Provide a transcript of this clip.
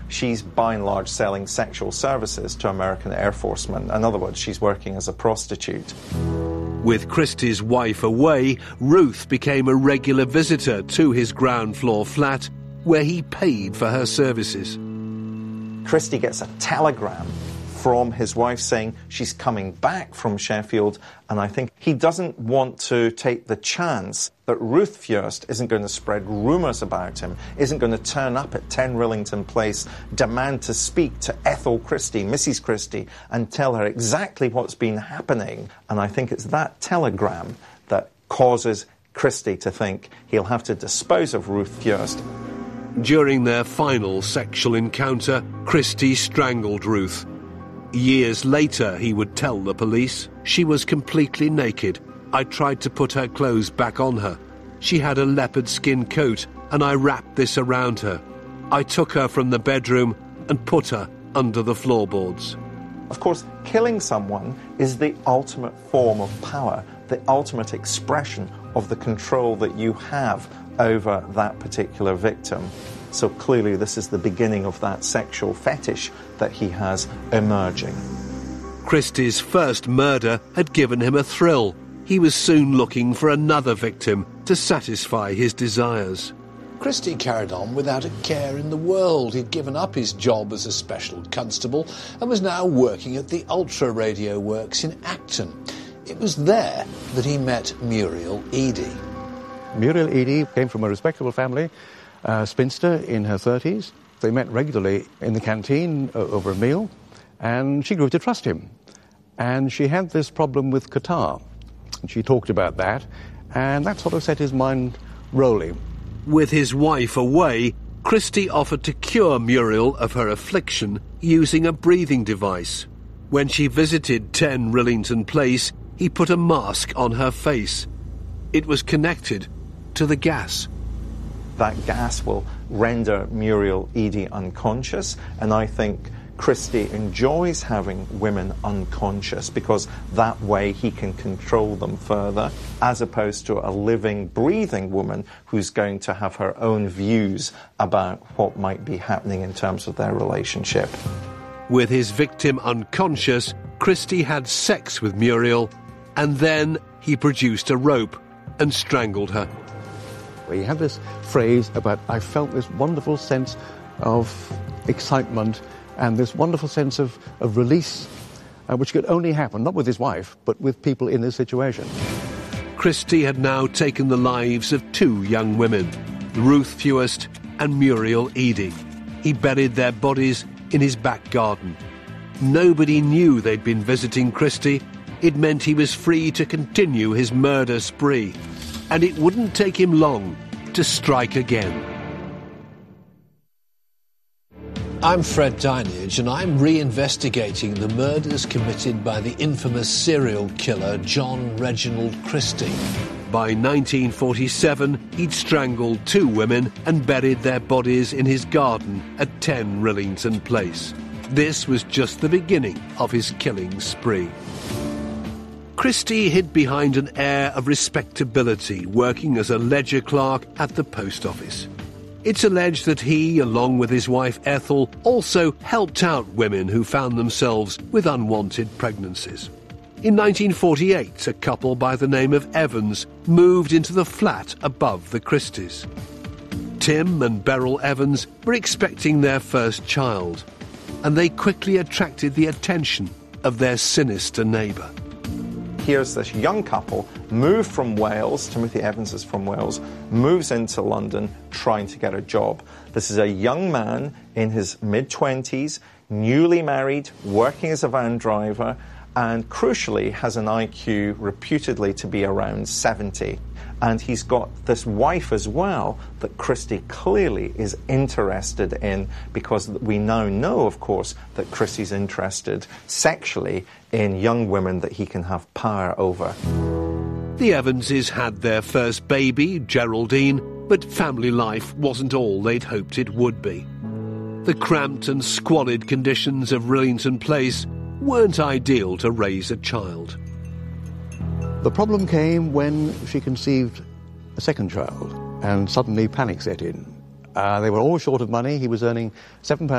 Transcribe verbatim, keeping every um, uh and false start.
she's by and large selling sexual services to American Air Forcemen. In other words, she's working as a prostitute. With Christie's wife away, Ruth became a regular visitor to his ground floor flat, where he paid for her services. Christie gets a telegram from his wife saying she's coming back from Sheffield, and I think he doesn't want to take the chance that Ruth Fürst isn't going to spread rumours about him, isn't going to turn up at ten Rillington Place, demand to speak to Ethel Christie, Missus Christie, and tell her exactly what's been happening. And I think it's that telegram that causes Christie to think he'll have to dispose of Ruth Fürst. During their final sexual encounter, Christie strangled Ruth. Years later, he would tell the police, she was completely naked. I tried to put her clothes back on her. She had a leopard skin coat, and I wrapped this around her. I took her from the bedroom and put her under the floorboards. Of course, killing someone is the ultimate form of power, the ultimate expression of the control that you have over that particular victim. So clearly this is the beginning of that sexual fetish that he has emerging. Christie's first murder had given him a thrill. He was soon looking for another victim to satisfy his desires. Christie carried on without a care in the world. He'd given up his job as a special constable and was now working at the Ultra Radio Works in Acton. It was there that he met Muriel Eadie. Muriel Eadie came from a respectable family, a spinster in her thirties. They met regularly in the canteen uh, over a meal, and she grew to trust him. And she had this problem with catarrh. And she talked about that, and that sort of set his mind rolling. With his wife away, Christie offered to cure Muriel of her affliction using a breathing device. When she visited ten Rillington Place, he put a mask on her face. It was connected to the gas. That gas will render Muriel Eadie unconscious, and I think Christie enjoys having women unconscious because that way he can control them further, as opposed to a living, breathing woman who's going to have her own views about what might be happening in terms of their relationship. With his victim unconscious, Christie had sex with Muriel, and then he produced a rope and strangled her. He had this phrase about, I felt this wonderful sense of excitement and this wonderful sense of, of release, uh, which could only happen, not with his wife, but with people in this situation. Christie had now taken the lives of two young women, Ruth Fürst and Muriel Eadie. He buried their bodies in his back garden. Nobody knew they'd been visiting Christie. It meant he was free to continue his murder spree. And it wouldn't take him long to strike again. I'm Fred Dinage, and I'm reinvestigating the murders committed by the infamous serial killer John Reginald Christie. By nineteen forty-seven, he'd strangled two women and buried their bodies in his garden at ten Rillington Place. This was just the beginning of his killing spree. Christie hid behind an air of respectability, working as a ledger clerk at the post office. It's alleged that he, along with his wife Ethel, also helped out women who found themselves with unwanted pregnancies. In nineteen forty-eight, a couple by the name of Evans moved into the flat above the Christies. Tim and Beryl Evans were expecting their first child, and they quickly attracted the attention of their sinister neighbour. Here's this young couple, moved from Wales, Timothy Evans is from Wales, moves into London trying to get a job. This is a young man in his mid-twenties, newly married, working as a van driver, and crucially has an I Q reputedly to be around seventy. And he's got this wife as well that Christie clearly is interested in, because we now know, of course, that Christie's interested sexually in young women that he can have power over. The Evanses had their first baby, Geraldine, but family life wasn't all they'd hoped it would be. The cramped and squalid conditions of Rillington Place weren't ideal to raise a child. The problem came when she conceived a second child, and suddenly panic set in. Uh, they were all short of money. He was earning seven pounds